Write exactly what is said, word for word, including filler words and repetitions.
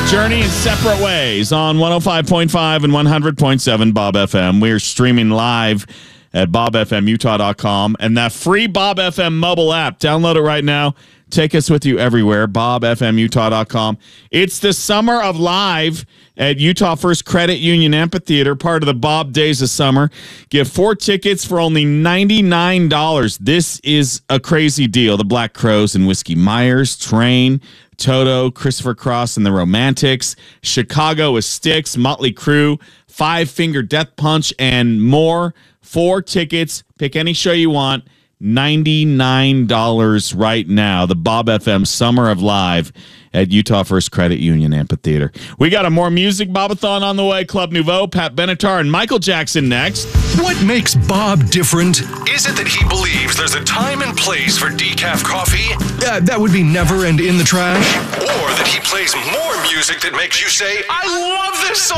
Journey in Separate Ways on one oh five point five and one hundred point seven Bob F M. We are streaming live at bob f m utah dot com and that free Bob F M mobile app. Download it right now. Take us with you everywhere, bob f m utah dot com. It's the summer of live at Utah First Credit Union Amphitheater, part of the Bob Days of Summer. Get four tickets for only ninety-nine dollars. This is a crazy deal. The Black Crowes and Whiskey Myers, Train, Toto, Christopher Cross and the Romantics, Chicago with Styx, Motley Crue, Five Finger Death Punch, and more. Four tickets. Pick any show you want. ninety-nine dollars right now. The Bob F M Summer of Live at Utah First Credit Union Amphitheater. We got a more music Bobathon on the way. Club Nouveau, Pat Benatar, and Michael Jackson next. What makes Bob different? Is it that he believes there's a time and place for decaf coffee? Uh, that would be never and in the trash? Or that he plays more music that makes you say, I love this song?